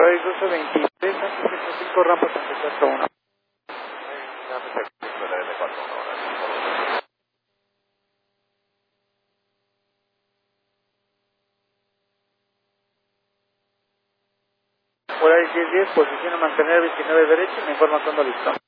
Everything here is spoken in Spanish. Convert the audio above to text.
ahí 1223, antes 105 rampa 341. Por ahí 1010, posición a mantener 29 derecho, me informa cuando listo.